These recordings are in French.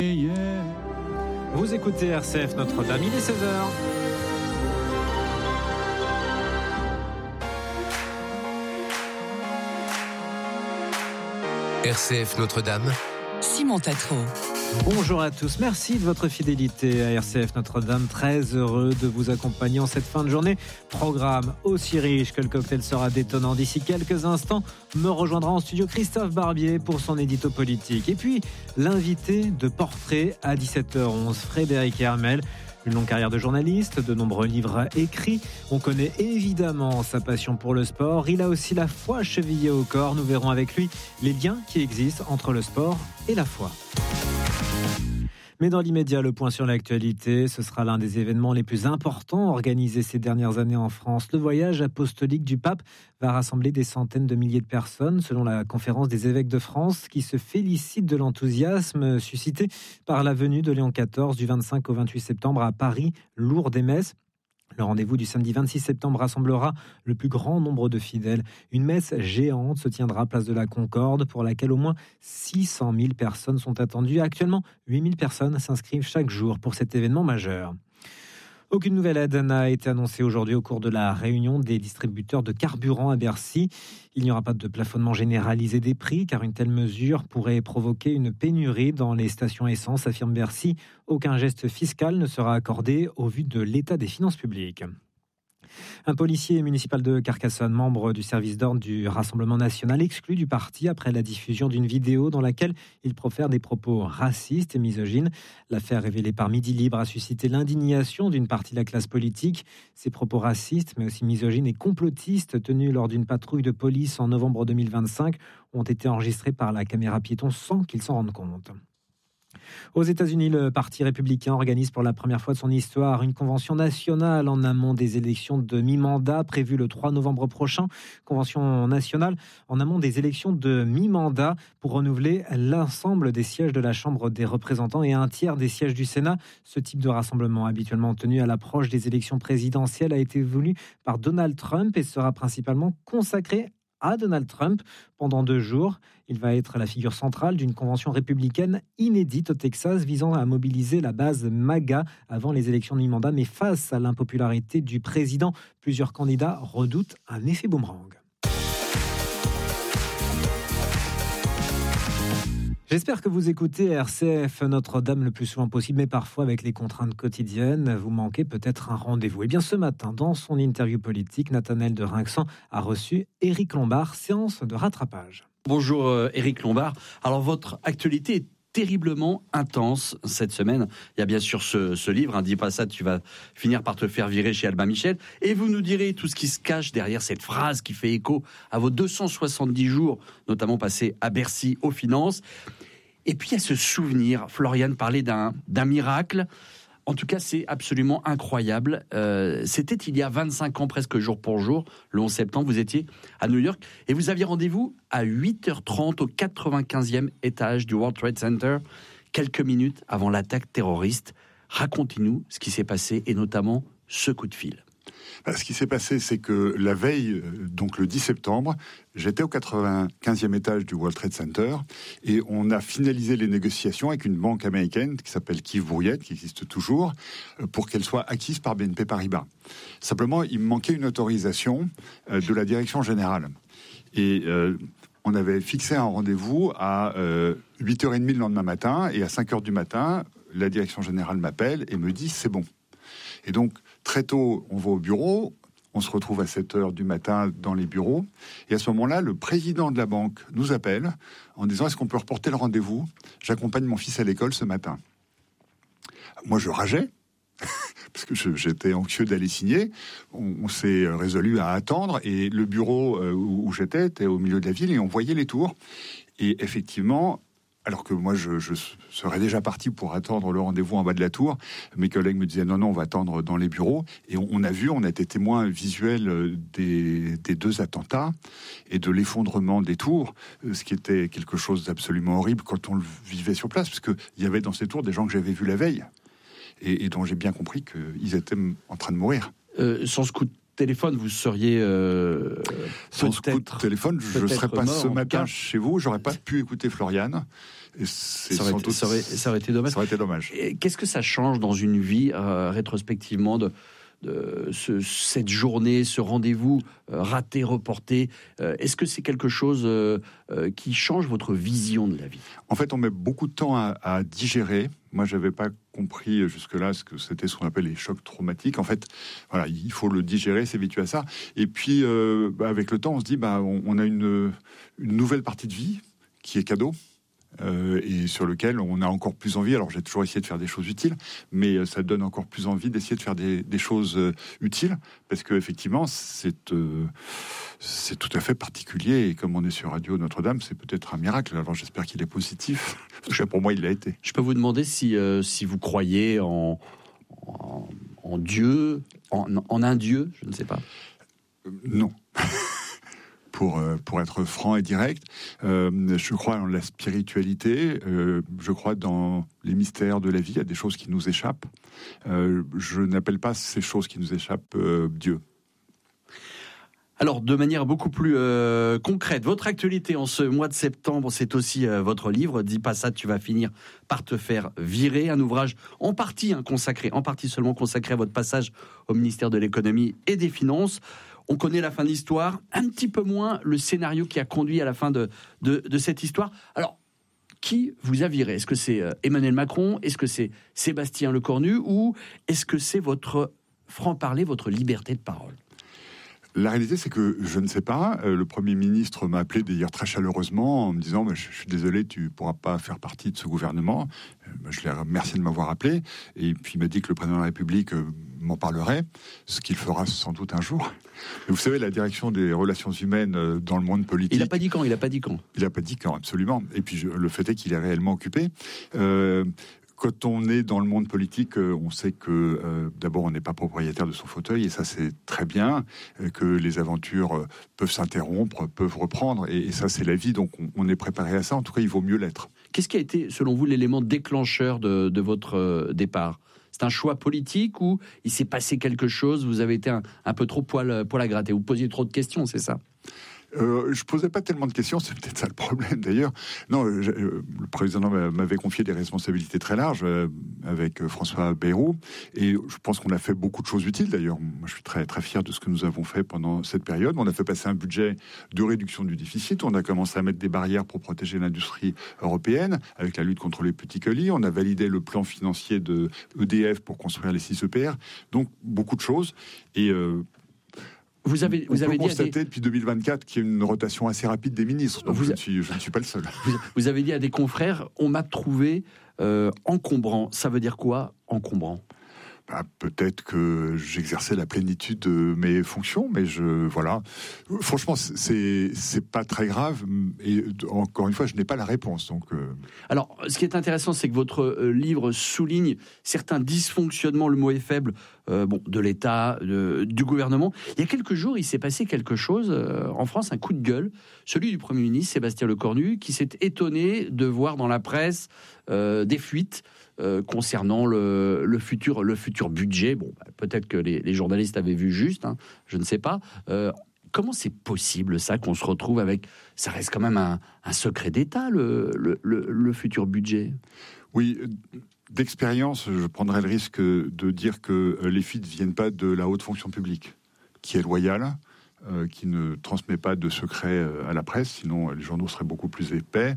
Vous écoutez RCF Notre-Dame, il est 16h. RCF Notre-Dame, Simon Tatro. Bonjour à tous, merci de votre fidélité à RCF Notre-Dame. Très heureux de vous accompagner en cette fin de journée. Programme aussi riche que le cocktail sera détonnant. D'ici quelques instants, me rejoindra en studio Christophe Barbier pour son édito politique. Et puis, l'invité de Portrait à 17h11, Frédéric Hermel. Une longue carrière de journaliste, de nombreux livres écrits. On connaît évidemment sa passion pour le sport. Il a aussi la foi chevillée au corps. Nous verrons avec lui les liens qui existent entre le sport et la foi. Mais dans l'immédiat, le point sur l'actualité, ce sera l'un des événements les plus importants organisés ces dernières années en France. Le voyage apostolique du pape va rassembler des centaines de milliers de personnes, selon la conférence des évêques de France, qui se félicite de l'enthousiasme suscité par la venue de Léon XIV du 25 au 28 septembre à Paris, Lourdes et Metz. Le rendez-vous du samedi 26 septembre rassemblera le plus grand nombre de fidèles. Une messe géante se tiendra place de la Concorde pour laquelle au moins 600 000 personnes sont attendues. Actuellement, 8 000 personnes s'inscrivent chaque jour pour cet événement majeur. Aucune nouvelle aide n'a été annoncée aujourd'hui au cours de la réunion des distributeurs de carburant à Bercy. Il n'y aura pas de plafonnement généralisé des prix car une telle mesure pourrait provoquer une pénurie dans les stations essence, affirme Bercy. Aucun geste fiscal ne sera accordé au vu de l'état des finances publiques. Un policier municipal de Carcassonne, membre du service d'ordre du Rassemblement national, exclu du parti après la diffusion d'une vidéo dans laquelle il profère des propos racistes et misogynes. L'affaire révélée par Midi Libre a suscité l'indignation d'une partie de la classe politique. Ces propos racistes, mais aussi misogynes et complotistes tenus lors d'une patrouille de police en novembre 2025 ont été enregistrés par la caméra piéton sans qu'ils s'en rendent compte. Aux États-Unis, le Parti républicain organise pour la première fois de son histoire une convention nationale en amont des élections de mi-mandat prévues le 3 novembre prochain. Convention nationale en amont des élections de mi-mandat pour renouveler l'ensemble des sièges de la Chambre des représentants et un tiers des sièges du Sénat. Ce type de rassemblement, habituellement tenu à l'approche des élections présidentielles, a été voulu par Donald Trump et sera principalement consacré à Donald Trump pendant 2 jours. Il va être la figure centrale d'une convention républicaine inédite au Texas visant à mobiliser la base MAGA avant les élections de mi-mandat. Mais face à l'impopularité du président, plusieurs candidats redoutent un effet boomerang. J'espère que vous écoutez RCF Notre-Dame le plus souvent possible, mais parfois avec les contraintes quotidiennes, vous manquez peut-être un rendez-vous. Et bien ce matin, dans son interview politique, Nathanaël de Rinxan a reçu Éric Lombard, séance de rattrapage. Bonjour Éric Lombard. Alors votre actualité est terriblement intense cette semaine. Il y a bien sûr ce livre, hein, dis pas ça, tu vas finir par te faire virer chez Albin Michel. Et vous nous direz tout ce qui se cache derrière cette phrase qui fait écho à vos 270 jours, notamment passés à Bercy aux finances. Et puis il y a ce souvenir, Floriane parlait d'un miracle. En tout cas, c'est absolument incroyable. C'était il y a 25 ans, presque jour pour jour, le 11 septembre, vous étiez à New York et vous aviez rendez-vous à 8h30 au 95e étage du World Trade Center, quelques minutes avant l'attaque terroriste. Racontez-nous ce qui s'est passé et notamment ce coup de fil. Ce qui s'est passé, c'est que la veille, donc le 10 septembre, j'étais au 95e étage du World Trade Center et on a finalisé les négociations avec une banque américaine qui s'appelle Kiev Brouillette, qui existe toujours, pour qu'elle soit acquise par BNP Paribas. Simplement, il me manquait une autorisation de la direction générale. Et on avait fixé un rendez-vous à 8h30 le lendemain matin et à 5h du matin, la direction générale m'appelle et me dit « c'est bon ». Et donc, très tôt, on va au bureau, on se retrouve à 7h du matin dans les bureaux, et à ce moment-là, le président de la banque nous appelle en disant « Est-ce qu'on peut reporter le rendez-vous ? J'accompagne mon fils à l'école ce matin. » Moi, je rageais, parce que j'étais anxieux d'aller signer. On s'est résolu à attendre, et le bureau où j'étais était au milieu de la ville, et on voyait les tours. Et effectivement, alors que moi, je serais déjà parti pour attendre le rendez-vous en bas de la tour, mes collègues me disaient non, on va attendre dans les bureaux. Et on a été témoins visuels des 2 attentats et de l'effondrement des tours, ce qui était quelque chose d'absolument horrible quand on le vivait sur place, parce qu'il y avait dans ces tours des gens que j'avais vus la veille et dont j'ai bien compris qu'ils étaient en train de mourir. Sans ce coup de téléphone, vous seriez sans ce coup de téléphone, je ne serais pas ce matin chez vous, j'aurais pas pu écouter Floriane, Ça aurait été dommage. Ça aurait été dommage. Et qu'est-ce que ça change dans une vie, rétrospectivement, cette journée, ce rendez-vous raté, reporté? Est-ce que c'est quelque chose qui change votre vision de la vie? En fait, on met beaucoup de temps à digérer. Moi, je n'avais pas compris jusque-là ce que c'était ce qu'on appelle les chocs traumatiques. En fait, voilà, il faut le digérer, s'habituer à ça. Et puis, avec le temps, on se dit, on a une nouvelle partie de vie qui est cadeau. Et sur lequel on a encore plus envie. Alors j'ai toujours essayé de faire des choses utiles, mais ça donne encore plus envie d'essayer de faire des choses utiles, parce que effectivement c'est tout à fait particulier. Et comme on est sur Radio Notre-Dame, c'est peut-être un miracle. Alors j'espère qu'il est positif. Parce que pour moi, il l'a été. Je peux vous demander si vous croyez en Dieu, en un Dieu, je ne sais pas. Non. Pour être franc et direct, je crois en la spiritualité, je crois dans les mystères de la vie. Il y a des choses qui nous échappent. Je n'appelle pas ces choses qui nous échappent Dieu. Alors, de manière beaucoup plus concrète, votre actualité en ce mois de septembre, c'est aussi votre livre. Dis pas ça, tu vas finir par te faire virer. Un ouvrage en partie seulement consacré à votre passage au ministère de l'économie et des finances. On connaît la fin de l'histoire, un petit peu moins le scénario qui a conduit à la fin de cette histoire. Alors, qui vous a viré? Est-ce que c'est Emmanuel Macron? Est-ce que c'est Sébastien Lecornu? Ou est-ce que c'est votre franc-parler, votre liberté de parole? La réalité, c'est que je ne sais pas. Le Premier ministre m'a appelé d'ailleurs très chaleureusement en me disant je suis désolé, tu ne pourras pas faire partie de ce gouvernement. Je l'ai remercié de m'avoir appelé. Et puis il m'a dit que le Président de la République m'en parlerait, ce qu'il fera sans doute un jour. Mais vous savez, la direction des relations humaines dans le monde politique... Il n'a pas dit quand. Il n'a pas dit quand, absolument. Et puis le fait est qu'il est réellement occupé. Quand on est dans le monde politique, on sait que d'abord on n'est pas propriétaire de son fauteuil, et ça c'est très bien, que les aventures peuvent s'interrompre, peuvent reprendre, et ça c'est la vie, donc on est préparé à ça. En tout cas, il vaut mieux l'être. Qu'est-ce qui a été, selon vous, l'élément déclencheur de votre départ? C'est un choix politique ou il s'est passé quelque chose? Vous avez été un peu trop poil à gratter, vous posiez trop de questions, c'est ça? Je posais pas tellement de questions, c'est peut-être ça le problème d'ailleurs. Non, le président m'avait confié des responsabilités très larges avec François Bayrou, et je pense qu'on a fait beaucoup de choses utiles d'ailleurs. Moi, je suis très très fier de ce que nous avons fait pendant cette période. On a fait passer un budget de réduction du déficit. On a commencé à mettre des barrières pour protéger l'industrie européenne avec la lutte contre les petits colis. On a validé le plan financier de EDF pour construire les 6 EPR. Donc beaucoup de choses. Et Vous avez constaté depuis 2024 qu'il y a une rotation assez rapide des ministres. Donc je ne suis pas le seul. Vous avez dit à des confrères, on m'a trouvé encombrant. Ça veut dire quoi, encombrant? Peut-être que j'exerçais la plénitude de mes fonctions, mais voilà. Franchement, c'est pas très grave. Et encore une fois, je n'ai pas la réponse. Donc, Alors, ce qui est intéressant, c'est que votre livre souligne certains dysfonctionnements, le mot est faible, de l'État, du gouvernement. Il y a quelques jours, il s'est passé quelque chose en France, un coup de gueule, celui du Premier ministre Sébastien Lecornu, qui s'est étonné de voir dans la presse des fuites concernant le futur budget. Bon, peut-être que les journalistes avaient vu juste, je ne sais pas. Comment c'est possible, ça, qu'on se retrouve avec... Ça reste quand même un secret d'État, le futur budget. Oui, d'expérience, je prendrais le risque de dire que les fuites ne viennent pas de la haute fonction publique, qui est loyale, qui ne transmet pas de secrets à la presse, sinon les journaux seraient beaucoup plus épais.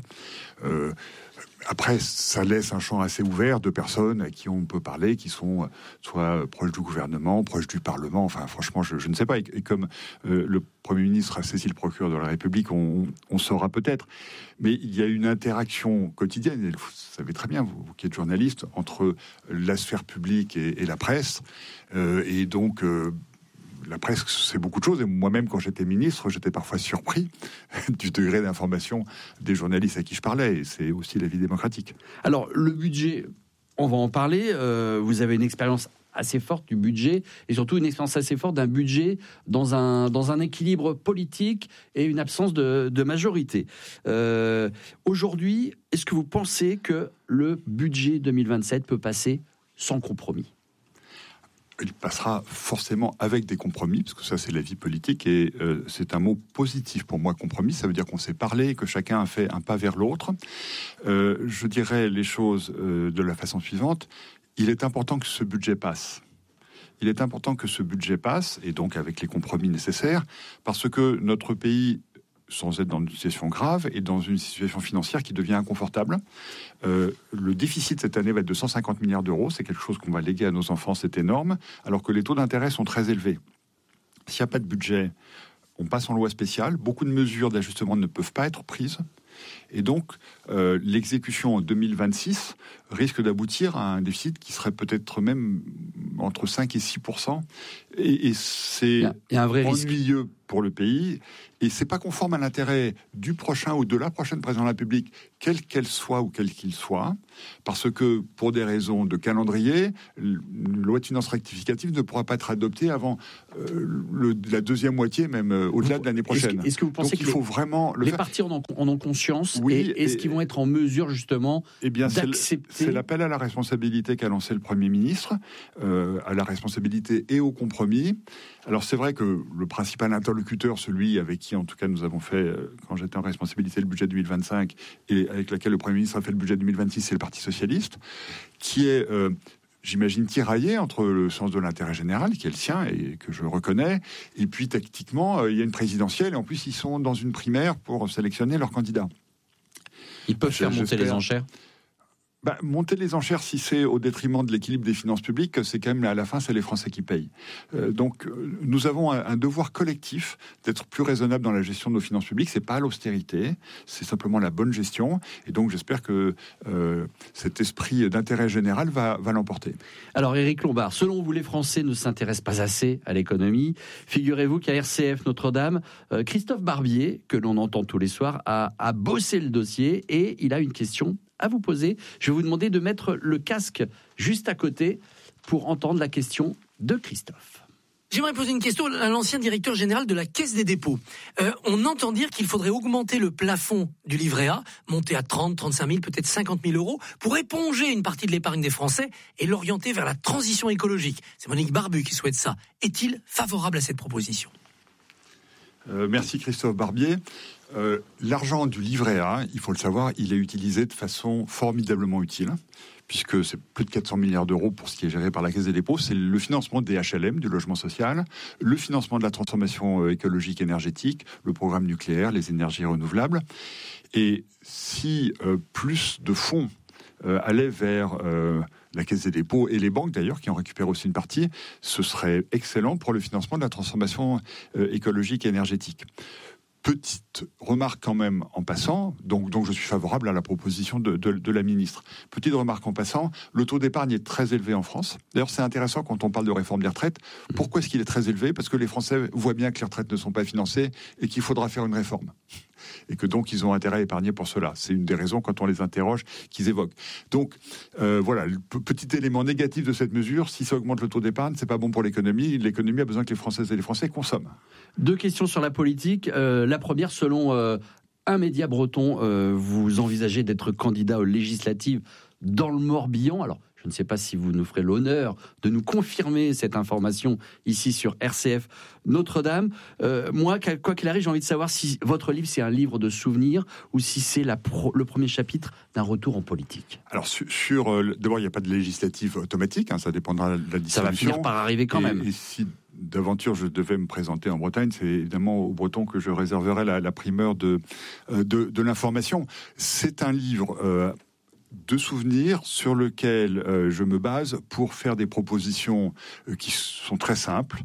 Après, ça laisse un champ assez ouvert de personnes à qui on peut parler, qui sont soit proches du gouvernement, proches du Parlement. Enfin, franchement, je ne sais pas. Et comme le Premier ministre a saisi le procureur de la République, on saura peut-être. Mais il y a une interaction quotidienne, et vous savez très bien, vous qui êtes journaliste, entre la sphère publique et la presse. Et donc... la presse, c'est beaucoup de choses. Et moi-même, quand j'étais ministre, j'étais parfois surpris du degré d'information des journalistes à qui je parlais. Et c'est aussi la vie démocratique. Alors, le budget, on va en parler. Vous avez une expérience assez forte du budget, et surtout une expérience assez forte d'un budget dans un équilibre politique et une absence de majorité. Aujourd'hui, est-ce que vous pensez que le budget 2027 peut passer sans compromis ? il passera forcément avec des compromis, parce que ça c'est la vie politique, et c'est un mot positif pour moi, compromis, ça veut dire qu'on s'est parlé, que chacun a fait un pas vers l'autre. Je dirais les choses de la façon suivante, il est important que ce budget passe. Il est important que ce budget passe, et donc avec les compromis nécessaires, parce que notre pays, sans être dans une situation grave, est dans une situation financière qui devient inconfortable. Le déficit cette année va être de 150 milliards d'euros, c'est quelque chose qu'on va léguer à nos enfants, c'est énorme, alors que les taux d'intérêt sont très élevés. S'il n'y a pas de budget, on passe en loi spéciale, beaucoup de mesures d'ajustement ne peuvent pas être prises, et donc l'exécution en 2026 risque d'aboutir à un déficit qui serait peut-être même entre 5 et 6%, et c'est un vrai ennuyeux risque pour le pays, et c'est pas conforme à l'intérêt du prochain ou de la prochaine présidente de la République, quelle qu'elle soit ou quel qu'il soit, parce que pour des raisons de calendrier, la loi de finances rectificative ne pourra pas être adoptée avant la deuxième moitié, même au-delà de l'année prochaine. Est-ce que vous pensez qu'il faut vraiment les partis en ont conscience, oui, et est-ce qu'ils vont être en mesure justement d'accepter? C'est l'appel à la responsabilité qu'a lancé le Premier ministre, à la responsabilité et au compromis. Alors c'est vrai que le principal interlocuteur, celui avec qui en tout cas nous avons fait, quand j'étais en responsabilité, le budget 2025, et avec lequel le Premier ministre a fait le budget 2026, c'est le Parti socialiste, qui est... j'imagine, tiraillé entre le sens de l'intérêt général, qui est le sien et que je reconnais, et puis tactiquement, il y a une présidentielle, et en plus, ils sont dans une primaire pour sélectionner leurs candidats. Ils peuvent faire monter les enchères ? Monter les enchères, si c'est au détriment de l'équilibre des finances publiques, c'est quand même, à la fin, c'est les Français qui payent. Donc, nous avons un devoir collectif d'être plus raisonnable dans la gestion de nos finances publiques. C'est pas l'austérité, c'est simplement la bonne gestion. Et donc, j'espère que cet esprit d'intérêt général va l'emporter. Alors, Éric Lombard, selon vous, les Français ne s'intéressent pas assez à l'économie. Figurez-vous qu'à RCF Notre-Dame, Christophe Barbier, que l'on entend tous les soirs, a bossé le dossier, et il a une question à vous poser. Je vais vous demander de mettre le casque juste à côté pour entendre la question de Christophe. J'aimerais poser une question à l'ancien directeur général de la Caisse des dépôts. On entend dire qu'il faudrait augmenter le plafond du livret A, monter à 30, 35 000, peut-être 50 000 euros, pour éponger une partie de l'épargne des Français et l'orienter vers la transition écologique. C'est Monique Barbu qui souhaite ça. Est-il favorable à cette proposition ? Merci Christophe Barbier. L'argent du livret A, il faut le savoir, il est utilisé de façon formidablement utile, puisque c'est plus de 400 milliards d'euros pour ce qui est géré par la Caisse des dépôts. C'est le financement des HLM, du logement social, le financement de la transformation écologique énergétique, le programme nucléaire, les énergies renouvelables. Et si plus de fonds allaient vers la Caisse des dépôts et les banques d'ailleurs, qui en récupèrent aussi une partie, ce serait excellent pour le financement de la transformation écologique et énergétique. Petite remarque quand même en passant, donc je suis favorable à la proposition de la ministre. Petite remarque en passant, le taux d'épargne est très élevé en France. D'ailleurs, c'est intéressant quand on parle de réforme des retraites. Pourquoi est-ce qu'il est très élevé ? Parce que les Français voient bien que les retraites ne sont pas financées et qu'il faudra faire une réforme. Et que donc, ils ont intérêt à épargner pour cela. C'est une des raisons, quand on les interroge, qu'ils évoquent. Donc, voilà, le petit élément négatif de cette mesure, si ça augmente le taux d'épargne, c'est pas bon pour l'économie. L'économie a besoin que les Françaises et les Français consomment. Deux questions sur la politique. La première, selon un média breton, vous envisagez d'être candidat aux législatives dans le Morbihan. Alors, je ne sais pas si vous nous ferez l'honneur de nous confirmer cette information ici sur RCF Notre-Dame. Moi, quoi qu'il arrive, j'ai envie de savoir si votre livre, c'est un livre de souvenirs ou si c'est le premier chapitre d'un retour en politique. Alors, d'abord, il n'y a pas de législative automatique, ça dépendra de la dissolution. Ça va finir par arriver quand même. Et si d'aventure je devais me présenter en Bretagne, c'est évidemment aux Bretons que je réserverai la primeur de l'information. C'est un livre de souvenirs sur lequel je me base pour faire des propositions qui sont très simples.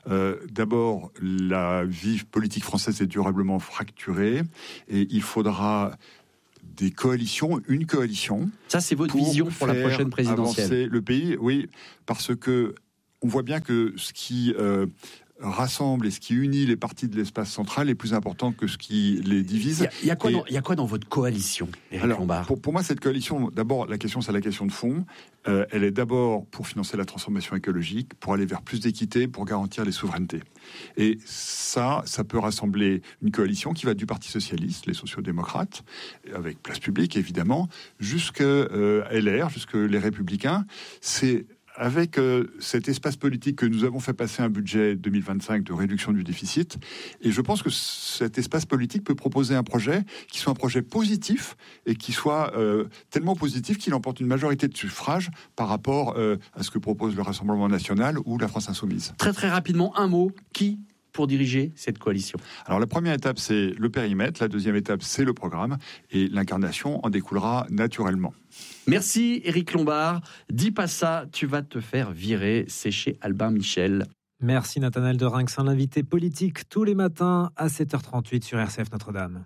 D'abord, la vie politique française est durablement fracturée et il faudra des coalitions, une coalition. Ça, c'est votre vision pour la prochaine présidentielle. Avancer le pays, oui, parce que on voit bien que ce qui rassemble et ce qui unit les partis de l'espace central est plus important que ce qui les divise. Il y a quoi dans votre coalition, Éric Lombard ? Pour moi, cette coalition, d'abord, la question, c'est la question de fond. Elle est d'abord pour financer la transformation écologique, pour aller vers plus d'équité, pour garantir les souverainetés. Et ça peut rassembler une coalition qui va du Parti socialiste, les sociaux-démocrates, avec Place Publique, évidemment, jusqu'à LR, jusqu'à les Républicains. C'est avec cet espace politique que nous avons fait passer un budget 2025 de réduction du déficit. Et je pense que cet espace politique peut proposer un projet qui soit un projet positif et qui soit tellement positif qu'il emporte une majorité de suffrages par rapport à ce que propose le Rassemblement national ou la France insoumise. Très très rapidement, un mot, qui pour diriger cette coalition? Alors la première étape, c'est le périmètre, la deuxième étape, c'est le programme, et l'incarnation en découlera naturellement. Merci Éric Lombard. Dis pas ça, tu vas te faire virer, c'est chez Albin Michel. Merci Nathanaël de Rinxin, l'invité politique tous les matins à 7h38 sur RCF Notre-Dame.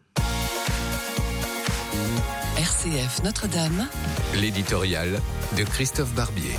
RCF Notre-Dame, l'éditorial de Christophe Barbier.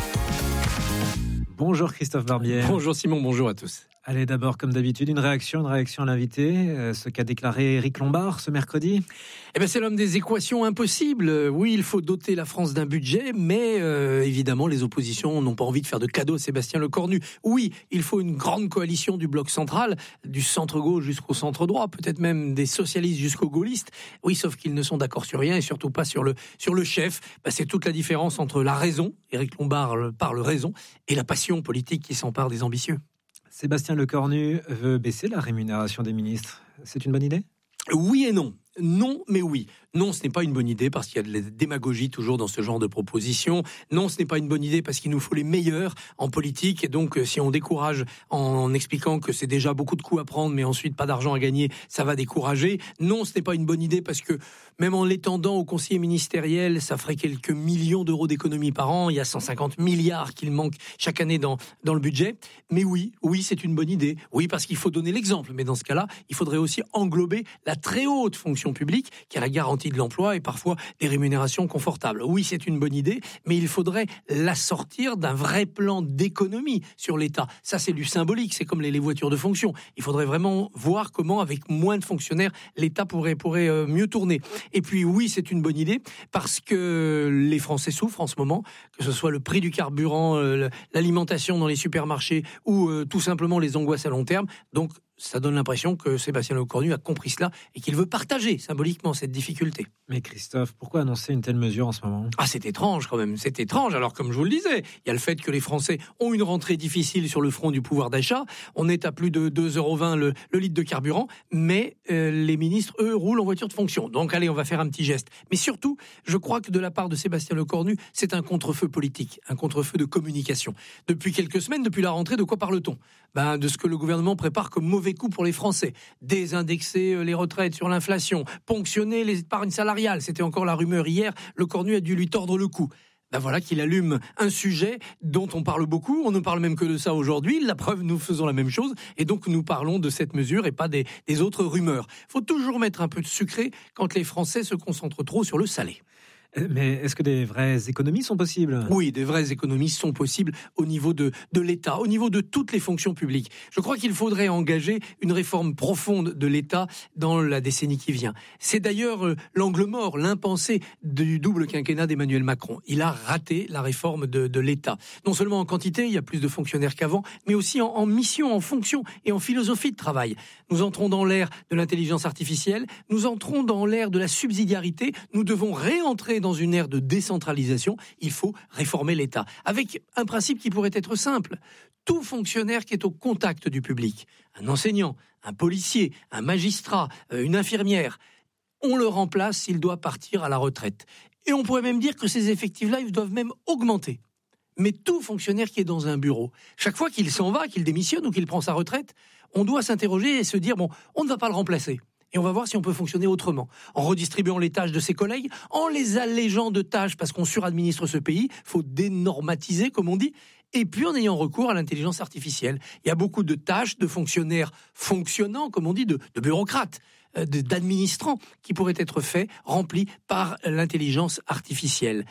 Bonjour Christophe Barbier. Bonjour Simon, bonjour à tous. Allez, d'abord, comme d'habitude, une réaction à l'invité, ce qu'a déclaré Éric Lombard ce mercredi. Eh ben, c'est l'homme des équations impossibles. Oui, il faut doter la France d'un budget, mais évidemment, les oppositions n'ont pas envie de faire de cadeaux à Sébastien Lecornu. Oui, il faut une grande coalition du bloc central, du centre-gauche jusqu'au centre-droit, peut-être même des socialistes jusqu'aux gaullistes. Oui, sauf qu'ils ne sont d'accord sur rien et surtout pas sur le chef. Ben, c'est toute la différence entre la raison, Éric Lombard parle raison, et la passion politique qui s'empare des ambitieux. Sébastien Lecornu veut baisser la rémunération des ministres. C'est une bonne idée ? Oui et non. Non, mais oui. Non, ce n'est pas une bonne idée parce qu'il y a de la démagogie toujours dans ce genre de propositions. Non, ce n'est pas une bonne idée parce qu'il nous faut les meilleurs en politique. Et donc, si on décourage en expliquant que c'est déjà beaucoup de coups à prendre, mais ensuite pas d'argent à gagner, ça va décourager. Non, ce n'est pas une bonne idée parce que même en l'étendant aux conseillers ministériels, ça ferait quelques millions d'euros d'économies par an. Il y a 150 milliards qu'il manque chaque année dans le budget. Mais oui, c'est une bonne idée. Oui, parce qu'il faut donner l'exemple. Mais dans ce cas-là, il faudrait aussi englober la très haute fonction publique qui a la garantie de l'emploi et parfois des rémunérations confortables. Oui, c'est une bonne idée, mais il faudrait l'assortir d'un vrai plan d'économie sur l'État. Ça, c'est du symbolique, c'est comme les voitures de fonction. Il faudrait vraiment voir comment, avec moins de fonctionnaires, l'État pourrait mieux tourner. Et puis oui, c'est une bonne idée, parce que les Français souffrent en ce moment, que ce soit le prix du carburant, l'alimentation dans les supermarchés ou tout simplement les angoisses à long terme. Donc, ça donne l'impression que Sébastien Lecornu a compris cela et qu'il veut partager symboliquement cette difficulté. Mais Christophe, pourquoi annoncer une telle mesure en ce moment ? Ah, c'est étrange quand même, c'est étrange. Alors comme je vous le disais, il y a le fait que les Français ont une rentrée difficile sur le front du pouvoir d'achat. On est à plus de 2,20 € le litre de carburant, mais les ministres, eux, roulent en voiture de fonction. Donc allez, on va faire un petit geste. Mais surtout, je crois que de la part de Sébastien Lecornu, c'est un contre-feu politique, un contre-feu de communication. Depuis quelques semaines, depuis la rentrée, de quoi parle-t-on ? De ce que le gouvernement prépare comme mauvais coup pour les Français. Désindexer les retraites sur l'inflation, ponctionner les épargnes salariales. C'était encore la rumeur hier. Lecornu a dû lui tordre le cou. Voilà qu'il allume un sujet dont on parle beaucoup. On ne parle même que de ça aujourd'hui. La preuve, nous faisons la même chose. Et donc, nous parlons de cette mesure et pas des autres rumeurs. Il faut toujours mettre un peu de sucré quand les Français se concentrent trop sur le salé. Mais est-ce que des vraies économies sont possibles ? Oui, des vraies économies sont possibles au niveau de l'État, au niveau de toutes les fonctions publiques. Je crois qu'il faudrait engager une réforme profonde de l'État dans la décennie qui vient. C'est d'ailleurs l'angle mort, l'impensé du double quinquennat d'Emmanuel Macron. Il a raté la réforme de l'État. Non seulement en quantité, il y a plus de fonctionnaires qu'avant, mais aussi en mission, en fonction et en philosophie de travail. Nous entrons dans l'ère de l'intelligence artificielle, nous entrons dans l'ère de la subsidiarité, nous devons réentrer dans une ère de décentralisation. Il faut réformer l'État, avec un principe qui pourrait être simple. Tout fonctionnaire qui est au contact du public, un enseignant, un policier, un magistrat, une infirmière, on le remplace s'il doit partir à la retraite. Et on pourrait même dire que ces effectifs-là, ils doivent même augmenter. Mais tout fonctionnaire qui est dans un bureau, chaque fois qu'il s'en va, qu'il démissionne ou qu'il prend sa retraite, on doit s'interroger et se dire, on ne va pas le remplacer. Et on va voir si on peut fonctionner autrement, en redistribuant les tâches de ses collègues, en les allégeant de tâches parce qu'on suradministre ce pays, il faut dénormatiser comme on dit, et puis en ayant recours à l'intelligence artificielle. Il y a beaucoup de tâches de fonctionnaires fonctionnants, comme on dit, de bureaucrates, d'administrants qui pourraient être faits, remplis par l'intelligence artificielle.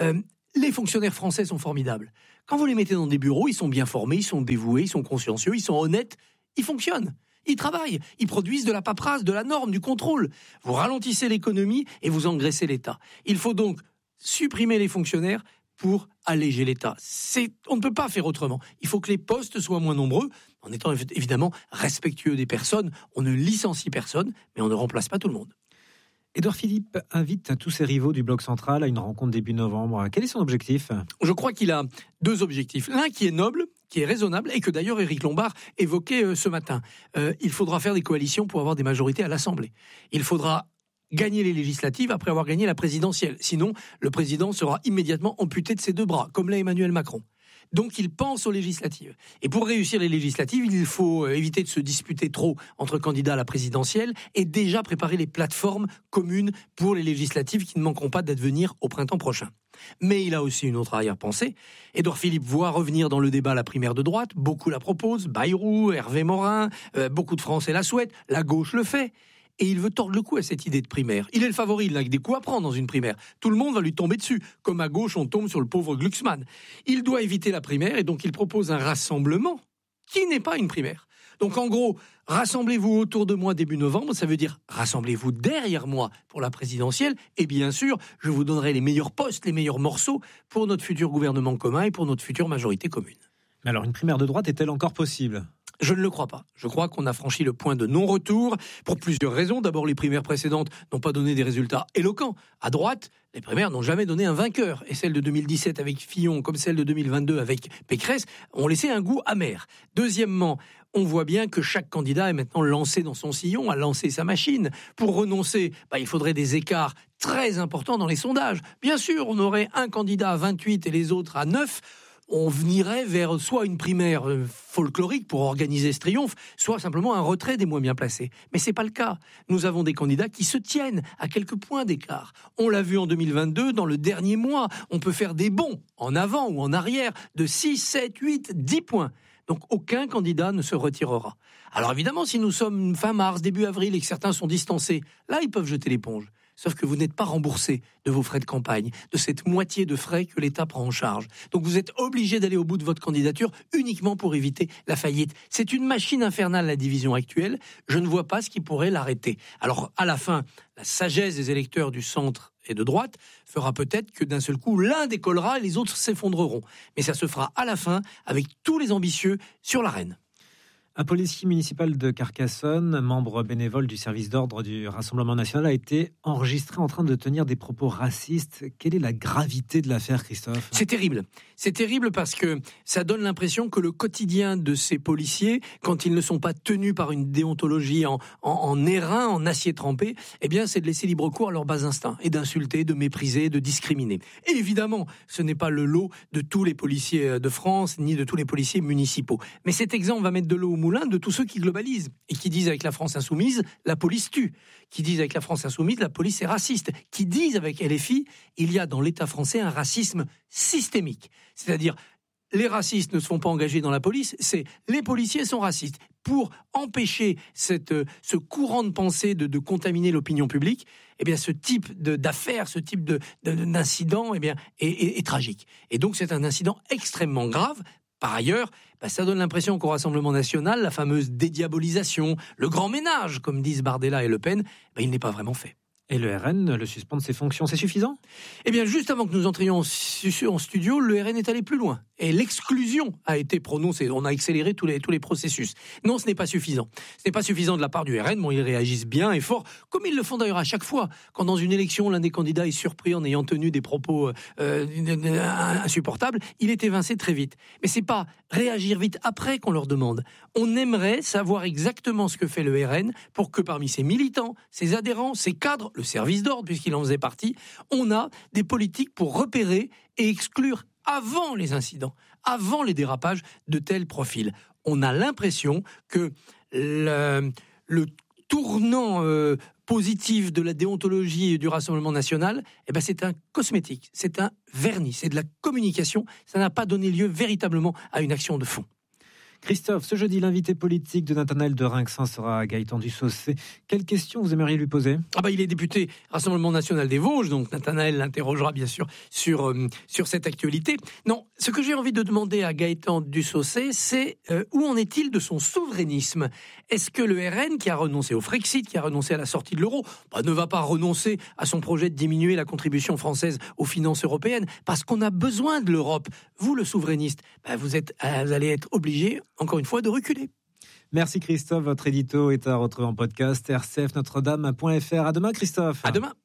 Les fonctionnaires français sont formidables. Quand vous les mettez dans des bureaux, ils sont bien formés, ils sont dévoués, ils sont consciencieux, ils sont honnêtes, ils fonctionnent. Ils travaillent, ils produisent de la paperasse, de la norme, du contrôle. Vous ralentissez l'économie et vous engraissez l'État. Il faut donc supprimer les fonctionnaires pour alléger l'État. On ne peut pas faire autrement. Il faut que les postes soient moins nombreux, en étant évidemment respectueux des personnes. On ne licencie personne, mais on ne remplace pas tout le monde. Édouard Philippe invite tous ses rivaux du bloc central à une rencontre début novembre. Quel est son objectif ? Je crois qu'il a deux objectifs. L'un qui est noble, qui est raisonnable, et que d'ailleurs Éric Lombard évoquait ce matin. Il faudra faire des coalitions pour avoir des majorités à l'Assemblée. Il faudra gagner les législatives après avoir gagné la présidentielle. Sinon, le président sera immédiatement amputé de ses deux bras, comme l'a Emmanuel Macron. Donc il pense aux législatives. Et pour réussir les législatives, il faut éviter de se disputer trop entre candidats à la présidentielle et déjà préparer les plateformes communes pour les législatives qui ne manqueront pas d'advenir au printemps prochain. Mais il a aussi une autre arrière-pensée. Édouard Philippe voit revenir dans le débat la primaire de droite. Beaucoup la proposent. Bayrou, Hervé Morin, beaucoup de Français la souhaitent. La gauche le fait. Et il veut tordre le cou à cette idée de primaire. Il est le favori, il n'a que des coups à prendre dans une primaire. Tout le monde va lui tomber dessus, comme à gauche on tombe sur le pauvre Glucksmann. Il doit éviter la primaire et donc il propose un rassemblement qui n'est pas une primaire. Donc en gros, rassemblez-vous autour de moi début novembre, ça veut dire rassemblez-vous derrière moi pour la présidentielle et bien sûr, je vous donnerai les meilleurs postes, les meilleurs morceaux pour notre futur gouvernement commun et pour notre future majorité commune. Mais alors, une primaire de droite est-elle encore possible ? Je ne le crois pas. Je crois qu'on a franchi le point de non-retour pour plusieurs raisons. D'abord, les primaires précédentes n'ont pas donné des résultats éloquents. À droite, les primaires n'ont jamais donné un vainqueur. Et celles de 2017 avec Fillon, comme celles de 2022 avec Pécresse, ont laissé un goût amer. Deuxièmement, on voit bien que chaque candidat est maintenant lancé dans son sillon, a lancé sa machine. Pour renoncer, il faudrait des écarts très importants dans les sondages. Bien sûr, on aurait un candidat à 28 et les autres à 9. On venirait vers soit une primaire folklorique pour organiser ce triomphe, soit simplement un retrait des moins bien placés. Mais c'est pas le cas. Nous avons des candidats qui se tiennent à quelques points d'écart. On l'a vu en 2022, dans le dernier mois, on peut faire des bonds en avant ou en arrière de 6, 7, 8, 10 points. Donc aucun candidat ne se retirera. Alors évidemment, si nous sommes fin mars, début avril et que certains sont distancés, là ils peuvent jeter l'éponge. Sauf que vous n'êtes pas remboursé de vos frais de campagne, de cette moitié de frais que l'État prend en charge. Donc vous êtes obligé d'aller au bout de votre candidature uniquement pour éviter la faillite. C'est une machine infernale, la division actuelle. Je ne vois pas ce qui pourrait l'arrêter. Alors à la fin, la sagesse des électeurs du centre et de droite fera peut-être que d'un seul coup, l'un décollera et les autres s'effondreront. Mais ça se fera à la fin avec tous les ambitieux sur l'arène. Un policier municipal de Carcassonne, membre bénévole du service d'ordre du Rassemblement national, a été enregistré en train de tenir des propos racistes. Quelle est la gravité de l'affaire, Christophe ? C'est terrible. C'est terrible parce que ça donne l'impression que le quotidien de ces policiers, quand ils ne sont pas tenus par une déontologie en airain, en acier trempé, eh bien, c'est de laisser libre cours à leurs bas instincts et d'insulter, de mépriser, de discriminer. Et évidemment, ce n'est pas le lot de tous les policiers de France, ni de tous les policiers municipaux. Mais cet exemple va mettre de l'eau au moulin de tous ceux qui globalisent et qui disent avec la France insoumise, la police tue, qui disent avec la France insoumise, la police est raciste, qui disent avec LFI, il y a dans l'État français un racisme systémique. C'est-à-dire, les racistes ne se font pas engager dans la police, c'est les policiers sont racistes. Pour empêcher ce courant de pensée de contaminer l'opinion publique, eh bien, ce type d'affaire, ce type d'incident, eh bien, est tragique. Et donc, c'est un incident extrêmement grave. Par ailleurs, ça donne l'impression qu'au Rassemblement national, la fameuse dédiabolisation, le grand ménage, comme disent Bardella et Le Pen, il n'est pas vraiment fait. Et le RN le suspend de ses fonctions, c'est suffisant ? Eh bien, juste avant que nous entrions en studio, le RN est allé plus loin. Et l'exclusion a été prononcée. On a accéléré tous les processus. Non, ce n'est pas suffisant. Ce n'est pas suffisant de la part du RN. Bon, ils réagissent bien et fort, comme ils le font d'ailleurs à chaque fois. Quand dans une élection, l'un des candidats est surpris en ayant tenu des propos insupportables, il est évincé très vite. Mais c'est pas réagir vite après qu'on leur demande. On aimerait savoir exactement ce que fait le RN pour que parmi ses militants, ses adhérents, ses cadres, le service d'ordre, puisqu'il en faisait partie, on a des politiques pour repérer et exclure avant les incidents, avant les dérapages de tels profils. On a l'impression que le tournant positif de la déontologie et du Rassemblement national, c'est un cosmétique, c'est un vernis, c'est de la communication. Ça n'a pas donné lieu véritablement à une action de fond. Christophe, ce jeudi, l'invité politique de Nathanaël de Rinxin sera Gaëtan Dussaucé. Quelle question vous aimeriez lui poser ? Il est député Rassemblement national des Vosges, donc Nathanaël l'interrogera bien sûr sur cette actualité. Non, ce que j'ai envie de demander à Gaëtan Dussaucé, c'est où en est-il de son souverainisme ? Est-ce que le RN, qui a renoncé au Frexit, qui a renoncé à la sortie de l'euro, ne va pas renoncer à son projet de diminuer la contribution française aux finances européennes ? Parce qu'on a besoin de l'Europe. Vous, le souverainiste, vous allez être obligé, encore une fois, de reculer. Merci Christophe, votre édito est à retrouver en podcast rcfnotredame.fr. À demain Christophe. À demain.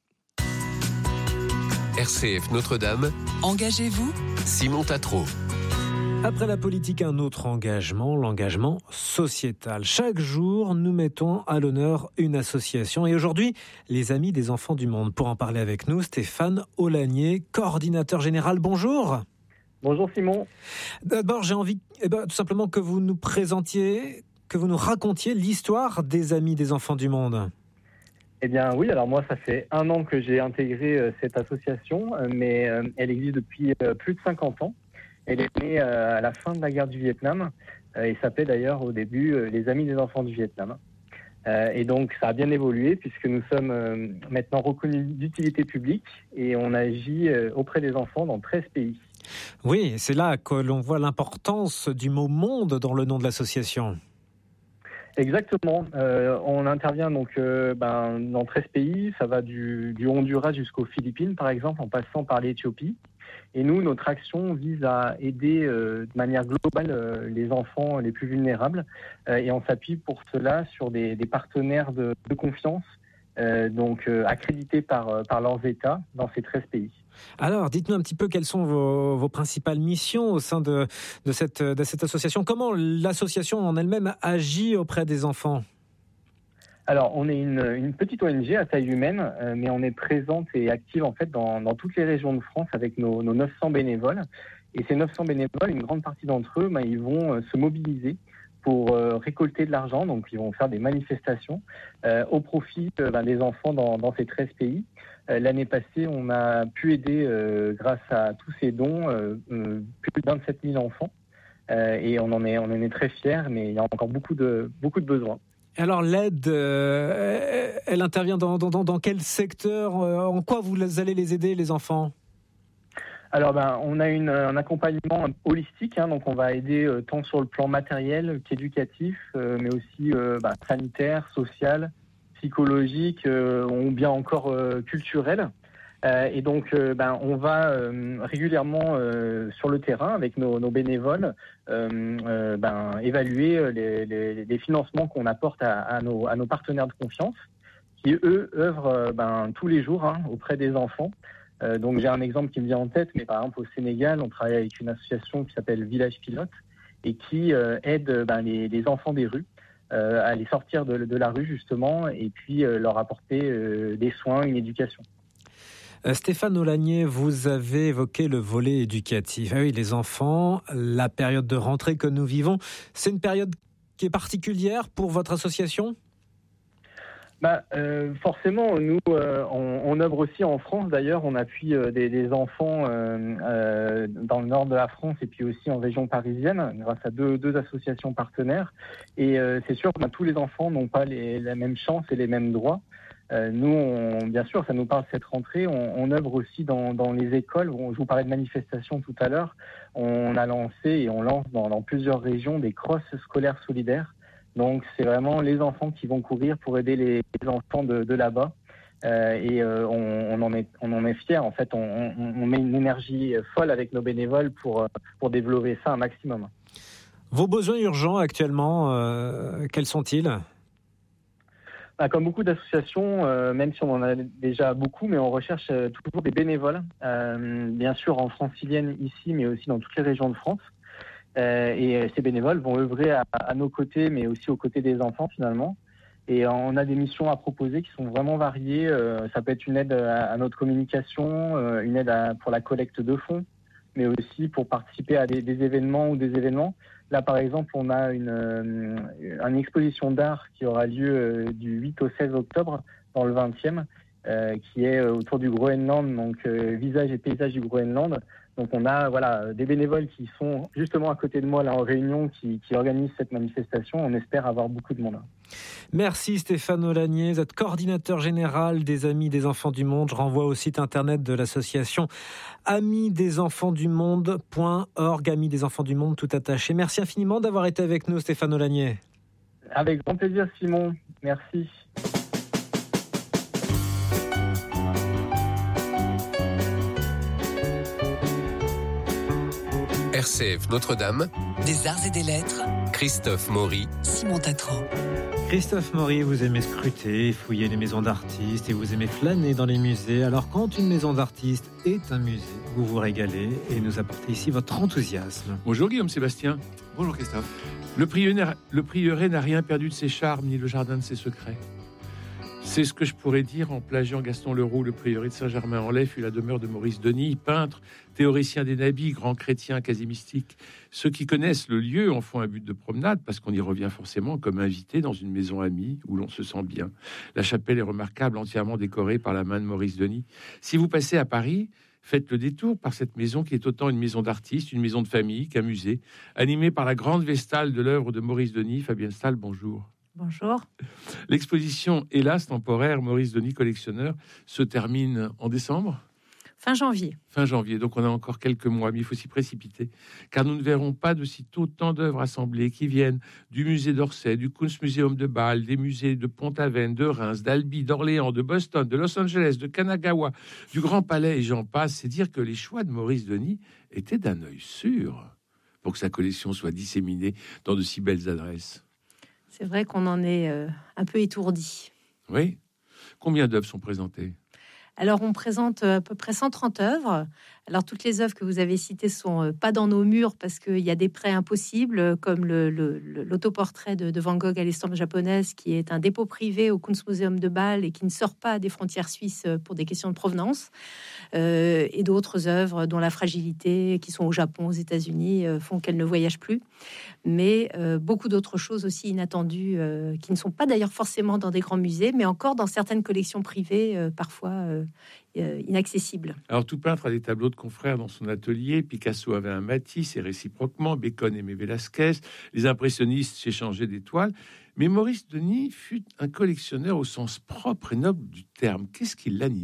RCF Notre-Dame. Engagez-vous. Simon Tatro. Après la politique, un autre engagement, l'engagement sociétal. Chaque jour, nous mettons à l'honneur une association. Et aujourd'hui, les Amis des Enfants du Monde. Pour en parler avec nous, Stéphane Aulagnier, coordinateur général. Bonjour. Bonjour Simon. D'abord, j'ai envie tout simplement que vous nous présentiez, que vous nous racontiez l'histoire des Amis des Enfants du Monde. Eh bien oui, alors moi ça fait 1 an que j'ai intégré cette association, mais elle existe depuis plus de 50 ans. Elle est née à la fin de la guerre du Vietnam et s'appelait d'ailleurs au début les Amis des Enfants du Vietnam. Et donc ça a bien évolué puisque nous sommes maintenant reconnus d'utilité publique et on agit auprès des enfants dans 13 pays. Oui, c'est là que l'on voit l'importance du mot « monde » dans le nom de l'association. Exactement. On intervient donc dans 13 pays. Ça va du Honduras jusqu'aux Philippines, par exemple, en passant par l'Éthiopie. Et nous, notre action vise à aider de manière globale les enfants les plus vulnérables. Et on s'appuie pour cela sur des partenaires de confiance, accrédités par leurs États dans ces 13 pays. Alors, dites-nous un petit peu quelles sont vos principales missions au sein de cette association. Comment l'association en elle-même agit auprès des enfants ? Alors, on est une petite ONG à taille humaine, mais on est présente et active en fait dans toutes les régions de France avec nos 900 bénévoles. Et ces 900 bénévoles, une grande partie d'entre eux, ils vont se mobiliser pour récolter de l'argent. Donc, ils vont faire des manifestations au profit des enfants dans ces 13 pays. L'année passée, on a pu aider, grâce à tous ces dons, plus de 27 000 enfants. Et on en est très fiers, mais il y a encore beaucoup de besoins. Alors l'aide, elle intervient dans quel secteur ? En quoi vous allez les aider, les enfants ? Alors on a un accompagnement holistique, donc on va aider tant sur le plan matériel qu'éducatif, mais aussi sanitaire, social, psychologique ou bien encore culturel. Et donc, on va régulièrement sur le terrain avec nos bénévoles évaluer les financements qu'on apporte à nos partenaires de confiance, qui eux œuvrent tous les jours auprès des enfants. Donc, j'ai un exemple qui me vient en tête, mais par exemple au Sénégal, on travaille avec une association qui s'appelle Village Pilote et qui aide les enfants des rues à les sortir de la rue justement et puis leur apporter des soins, une éducation. Stéphane Aulagnier, vous avez évoqué le volet éducatif. Ah oui, les enfants, la période de rentrée que nous vivons, c'est une période qui est particulière pour votre association ? Forcément, nous, on œuvre aussi en France. D'ailleurs, on appuie des enfants dans le nord de la France et puis aussi en région parisienne, grâce à deux associations partenaires. Et c'est sûr que tous les enfants n'ont pas la même chance et les mêmes droits. Nous, bien sûr, ça nous parle cette rentrée. On œuvre aussi dans les écoles. Je vous parlais de manifestations tout à l'heure. On a lancé et on lance dans plusieurs régions des crosses scolaires solidaires. Donc, c'est vraiment les enfants qui vont courir pour aider les enfants de là-bas. On en est fiers. En fait, on met une énergie folle avec nos bénévoles pour développer ça un maximum. Vos besoins urgents actuellement, quels sont-ils ? Comme beaucoup d'associations, même si on en a déjà beaucoup, mais on recherche toujours des bénévoles, bien sûr en francilienne ici, mais aussi dans toutes les régions de France. Et ces bénévoles vont œuvrer à nos côtés, mais aussi aux côtés des enfants finalement. Et on a des missions à proposer qui sont vraiment variées. Ça peut être une aide à notre communication, une aide pour la collecte de fonds, mais aussi pour participer à des événements ou des événements. Là, par exemple, on a une exposition d'art qui aura lieu du 8 au 16 octobre dans le 20e, qui est autour du Groenland, donc visage et paysage du Groenland. Donc on a des bénévoles qui sont justement à côté de moi là en réunion qui organisent cette manifestation. On espère avoir beaucoup de monde. Merci Stéphane Aulagnier, vous êtes coordinateur général des Amis des Enfants du Monde. Je renvoie au site internet de l'association amisdesenfantsdumonde.org, Amis des Enfants du Monde tout attaché. Merci infiniment d'avoir été avec nous Stéphane Aulagnier. Avec grand plaisir Simon, merci. RCF Notre-Dame. Des arts et des lettres. Christophe Maury, Simon Tatro. Christophe Maury, vous aimez scruter, fouiller les maisons d'artistes et vous aimez flâner dans les musées. Alors quand une maison d'artistes est un musée, vous vous régalez et nous apportez ici votre enthousiasme. Bonjour Guillaume Sébastien. Bonjour Christophe. Le prieuré n'a rien perdu de ses charmes ni le jardin de ses secrets. C'est ce que je pourrais dire en plagiant Gaston Leroux. Le prieuré de Saint-Germain-en-Laye fut la demeure de Maurice Denis, peintre, théoricien des nabis, grand chrétien quasi mystique. Ceux qui connaissent le lieu en font un but de promenade parce qu'on y revient forcément comme invité dans une maison amie où l'on se sent bien. La chapelle est remarquable, entièrement décorée par la main de Maurice Denis. Si vous passez à Paris, faites le détour par cette maison qui est autant une maison d'artiste, une maison de famille qu'un musée, animée par la grande vestale de l'œuvre de Maurice Denis. Fabienne Stahl, bonjour. Bonjour. L'exposition Hélas temporaire Maurice Denis collectionneur se termine en décembre. Fin janvier. Fin janvier, donc on a encore quelques mois, mais il faut s'y précipiter, car nous ne verrons pas de sitôt tant d'œuvres assemblées qui viennent du musée d'Orsay, du Kunstmuseum de Bâle, des musées de Pont-Aven, de Reims, d'Albi, d'Orléans, de Boston, de Los Angeles, de Kanagawa, du Grand Palais, et j'en passe. C'est dire que les choix de Maurice Denis étaient d'un œil sûr pour que sa collection soit disséminée dans de si belles adresses. C'est vrai qu'on en est un peu étourdi. Oui. Combien d'œuvres sont présentées ? Alors, on présente à peu près 130 œuvres. Alors, toutes les œuvres que vous avez citées sont pas dans nos murs parce qu'il y a des prêts impossibles, comme l'autoportrait de Van Gogh à l'estampe japonaise, qui est un dépôt privé au Kunstmuseum de Bâle et qui ne sort pas des frontières suisses pour des questions de provenance. Et d'autres œuvres dont la fragilité, qui sont au Japon, aux États-Unis, font qu'elles ne voyagent plus. Mais beaucoup d'autres choses aussi inattendues, qui ne sont pas d'ailleurs forcément dans des grands musées, mais encore dans certaines collections privées, parfois inaccessibles. Alors, tout peintre a des tableaux de confrères dans son atelier. Picasso avait un Matisse et réciproquement. Bacon aimait Velázquez. Les impressionnistes s'échangeaient des toiles. Mais Maurice Denis fut un collectionneur au sens propre et noble du terme. Qu'est-ce qui l'animait ?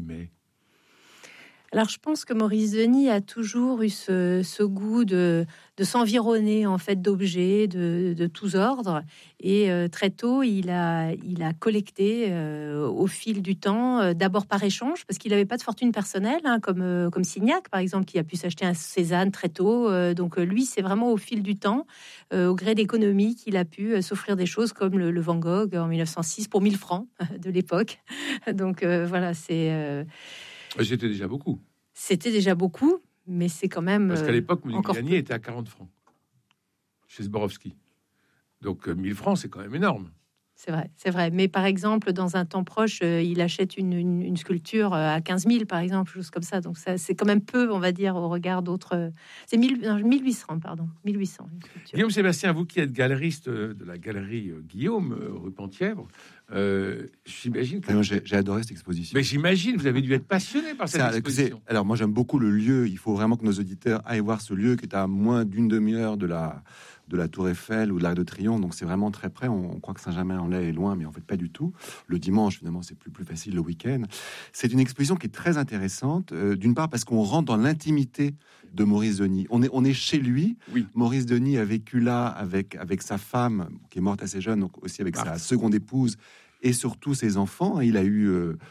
Alors, je pense que Maurice Denis a toujours eu ce goût de s'environner en fait d'objets de tous ordres. Et très tôt, il a collecté au fil du temps, d'abord par échange, parce qu'il n'avait pas de fortune personnelle, comme Signac, par exemple, qui a pu s'acheter un Cézanne très tôt. Donc, lui, c'est vraiment au fil du temps, au gré d'économie, qu'il a pu s'offrir des choses comme le Van Gogh en 1906 pour 1000 francs de l'époque. Donc, voilà, c'est... C'était déjà beaucoup. C'était déjà beaucoup, mais c'est quand même... Parce qu'à l'époque, Modigliani était à 40 francs chez Swarovski. Donc 1000 francs, c'est quand même énorme. C'est vrai. Mais par exemple, dans un temps proche, il achète une sculpture à 15 000, par exemple, chose comme ça. Donc ça, c'est quand même peu, on va dire, au regard d'autres... C'est 1800, pardon. 1800. Guillaume Sébastien, vous qui êtes galeriste de la galerie Guillaume, rue Penthièvre, j'imagine que... J'ai adoré cette exposition. Mais j'imagine, vous avez dû être passionné par cette exposition. Alors moi, j'aime beaucoup le lieu. Il faut vraiment que nos auditeurs aillent voir ce lieu qui est à moins d'une demi-heure de la Tour Eiffel ou de l'Arc de Triomphe, donc c'est vraiment très près. On croit que Saint-Germain-en-Laye est loin, mais en fait pas du tout. Le dimanche, finalement, c'est plus facile le week-end. C'est une exposition qui est très intéressante, d'une part parce qu'on rentre dans l'intimité de Maurice Denis. On est chez lui. Oui. Maurice Denis a vécu là avec sa femme, qui est morte assez jeune, donc aussi avec sa seconde épouse, et surtout ses enfants. Il a eu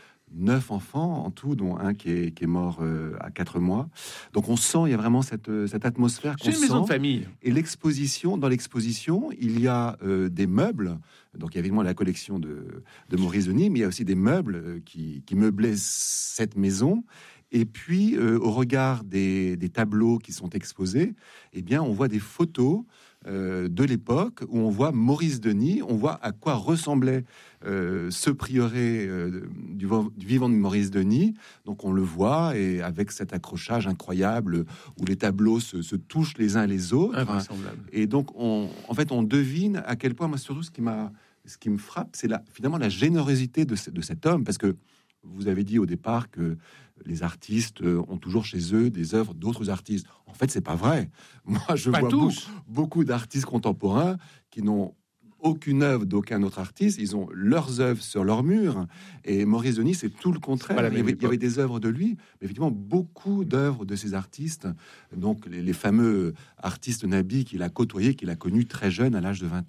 9 enfants en tout, dont un qui est mort à 4 mois. Donc on sent, il y a vraiment cette atmosphère qu'on sent. C'est une maison de famille. Et dans l'exposition, il y a des meubles. Donc il y a évidemment la collection de Maurice Denis, mais il y a aussi des meubles qui meublaient cette maison. Et puis, au regard des tableaux qui sont exposés, eh bien, on voit des photos de l'époque où on voit Maurice Denis, on voit à quoi ressemblait ce prieuré du vivant de Maurice Denis. Donc on le voit, et avec cet accrochage incroyable où les tableaux se touchent les uns les autres. Et donc on devine à quel point, moi surtout ce qui me frappe, c'est finalement la générosité de cet homme, parce que vous avez dit au départ que les artistes ont toujours chez eux des œuvres d'autres artistes. En fait, c'est pas vrai. Moi, je vois beaucoup d'artistes contemporains qui n'ont aucune œuvre d'aucun autre artiste. Ils ont leurs œuvres sur leur mur. Et Maurice Denis, c'est tout le contraire. Il y avait des œuvres de lui, mais effectivement, beaucoup d'œuvres de ces artistes. Donc, les fameux artistes nabis qu'il a côtoyés, qu'il a connus très jeune, à l'âge de 20 ans.